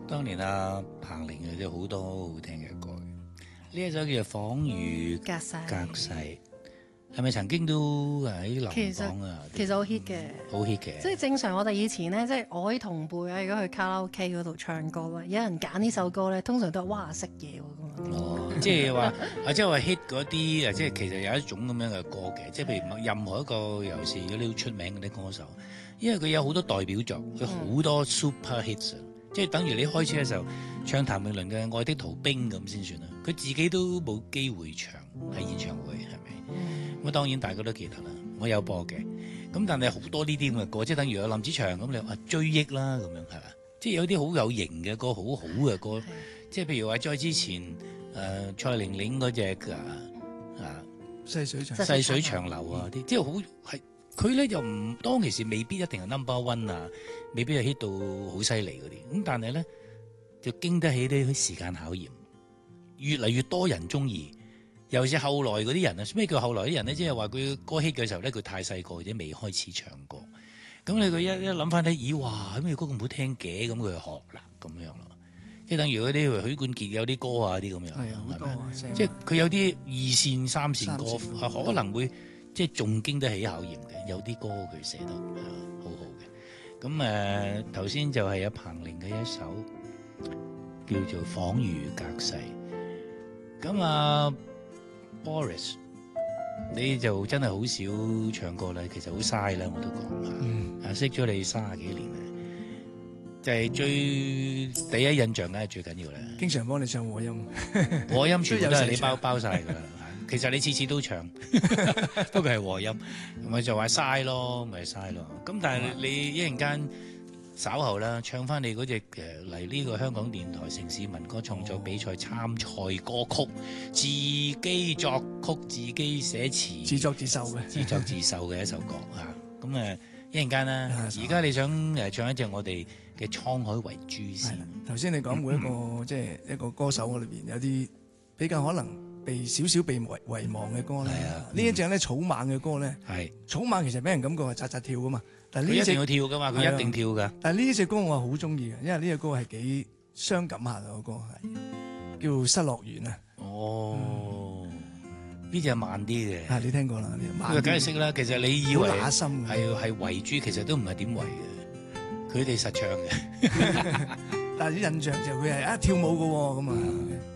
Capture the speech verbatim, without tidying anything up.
當年阿彭羚嘅都好多好聽嘅歌嘅，呢一首叫做《恍如隔世隔世》，係咪曾經都喺流其實行啊？ 其實好 hit 嘅， 好 hit 嘅， 即係正常我哋以前咧，即係我啲同輩啊，如果去卡拉 OK 嗰度唱歌咧，有人揀呢首歌咧，通常都係哇識嘢喎咁啊！ 哦，即係話啊，即係話 hit 嗰啲啊，即係其實有一種咁樣嘅歌嘅，即係譬如任何一個尤其是嗰啲好出名嗰啲歌手，因為佢有好多代表作，佢好多 super hits，嗯、即係等於你開始嘅時候唱譚詠麟嘅《愛的逃兵》咁先算啦，佢自己都冇機會唱喺演唱會，係咪？咁、嗯、當然大家都記得啦，我有播嘅，咁但係好多呢啲咁嘅歌，即係等於有林子祥咁，你話追憶啦咁樣係嘛？即係有啲好有型嘅歌，好好嘅歌，即係譬如話再之前誒、呃、蔡玲玲嗰隻啊啊細水長細水長流啊啲，即係好係佢咧又唔當其時未必一定係 number one 啊，未必係 hit 到好犀利嗰啲，咁但係咧就經得起呢啲時間考驗，越嚟越多人中意。尤其是後來嗰啲人啊，咩叫後來啲人咧？即係話佢歌 hit 嘅時候咧，佢太細個或者未開始唱歌。咁你佢一一諗翻起，咦哇，咩歌咁好聽嘅？咁佢就學啦，咁樣咯。即係等於嗰啲許冠傑有啲歌啊，啲咁樣。 係啊，好多啊， 即係佢有啲二線、三線歌， 三線可能會即係仲經得起考驗嘅。有啲歌佢寫得好好嘅。咁誒頭先就係有彭羚嘅一首叫做《恍如隔世》。咁啊 Boris，你就真係好少唱歌啦，其實好嘥啦，我都講啊。 嗯， 啊，識咗你三十幾年啦，就係、是、最第一印象梗係最緊要啦。 經常幫你唱和音， 和音全部都係你包包晒㗎啦。其實你次次都唱，不過係和音，咪就話嘥咯，咪嘥咯。咁但係你一陣間稍後啦，唱翻你嗰隻誒嚟呢個香港電台城市民歌創作比賽參賽歌曲，自己作曲、自己寫詞、 自作自受嘅， 自作自受嘅一首歌嚇。咁誒一陣間啦，而家你想誒唱一隻我哋嘅《滄海遺珠》先。 頭先你講每一個即係、就是、一個歌手嘅裏邊有啲比較可能被少少被遺遺忘嘅歌咧。呢、嗯、一隻咧草蜢嘅歌咧，草蜢其實俾人感覺係扎扎跳噶嘛。但係呢一定要跳噶嘛，佢一定跳噶。 但係呢一隻歌我係好中意嘅，因為呢隻歌係幾傷感下嘅個歌，係叫《失樂園》啊。 哦，呢隻係慢啲嘅。 係你聽過啦，呢隻慢。 梗係識啦。其實你以為好心係係遺珠，其實都唔係點遺嘅，佢哋實唱嘅。 但係啲印象就佢係啊跳舞嘅喎咁啊。